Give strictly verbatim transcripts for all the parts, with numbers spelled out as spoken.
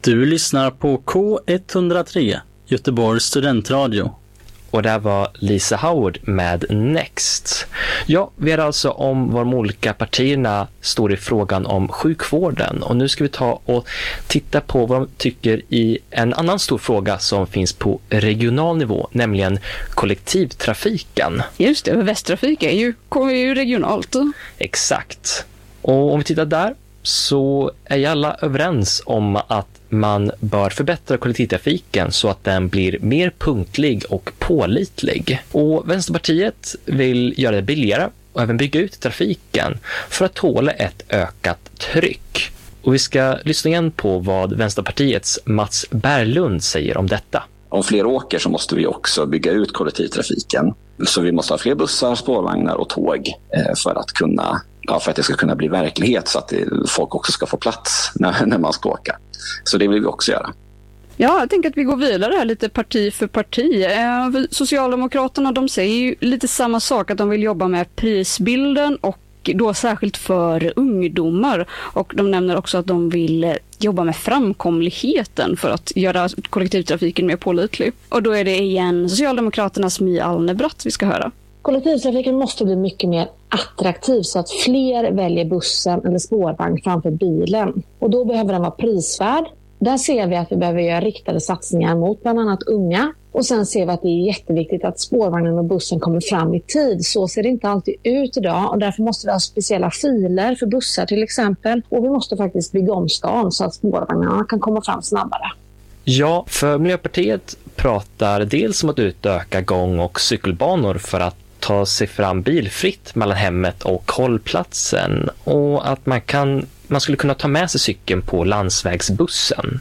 Du lyssnar på K ett noll tre, Göteborgs studentradio. Och där var Lisa Howard med Next. Ja, vi är alltså om var de olika partierna står i frågan om sjukvården. Och nu ska vi ta och titta på vad de tycker i en annan stor fråga som finns på regional nivå, nämligen kollektivtrafiken. Just det, Västtrafik är ju, kommer ju regionalt. Exakt. Och om vi tittar där så är ju alla överens om att man bör förbättra kollektivtrafiken så att den blir mer punktlig och pålitlig. Och Vänsterpartiet vill göra det billigare och även bygga ut trafiken för att tåla ett ökat tryck. Och vi ska lyssna igen på vad Vänsterpartiets Mats Berglund säger om detta. Om fler åker så måste vi också bygga ut kollektivtrafiken. Så vi måste ha fler bussar, spårvagnar och tåg för att kunna Ja, för att det ska kunna bli verklighet så att det, folk också ska få plats när, när man ska åka. Så det vill vi också göra. Ja, jag tänker att vi går vidare här lite parti för parti. Eh, Socialdemokraterna, de säger ju lite samma sak, att de vill jobba med prisbilden och då särskilt för ungdomar. Och de nämner också att de vill jobba med framkomligheten för att göra kollektivtrafiken mer pålitlig. Och då är det igen Socialdemokraternas My Alnebratt vi ska höra. Kollektivtrafiken måste bli mycket mer attraktiv så att fler väljer bussen eller spårvagn framför bilen. Och då behöver den vara prisvärd. Där ser vi att vi behöver göra riktade satsningar mot bland annat unga. Och sen ser vi att det är jätteviktigt att spårvagnen och bussen kommer fram i tid. Så ser det inte alltid ut idag och därför måste vi ha speciella filer för bussar till exempel. Och vi måste faktiskt bygga om stan så att spårvagnarna kan komma fram snabbare. Ja, för Miljöpartiet pratar dels om att utöka gång- och cykelbanor för att ta sig fram bilfritt mellan hemmet och hållplatsen och att man kan man skulle kunna ta med sig cykeln på landsvägsbussen.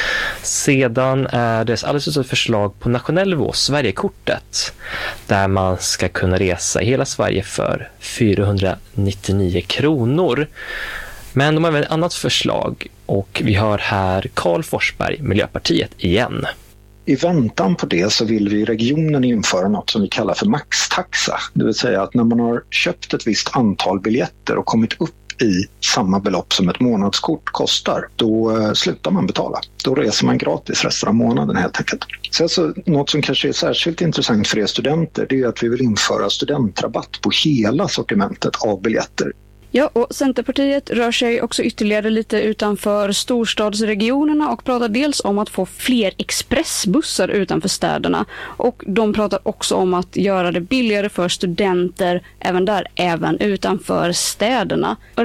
Sedan är det alldeles ett förslag på nationell nivå, Sverigekortet, där man ska kunna resa i hela Sverige för fyrahundranittionio kronor. Men de har även ett annat förslag och vi har här Karl Forsberg, Miljöpartiet igen. I väntan på det så vill vi i regionen införa något som vi kallar för maxtaxa. Det vill säga att när man har köpt ett visst antal biljetter och kommit upp i samma belopp som ett månadskort kostar, då eh, slutar man betala. Då reser man gratis resten av månaden helt enkelt. Så alltså, något som kanske är särskilt intressant för er studenter, det är att vi vill införa studentrabatt på hela sortimentet av biljetter. Ja, och Centerpartiet rör sig också ytterligare lite utanför storstadsregionerna och pratar dels om att få fler expressbussar utanför städerna. Och de pratar också om att göra det billigare för studenter, även där, även utanför städerna.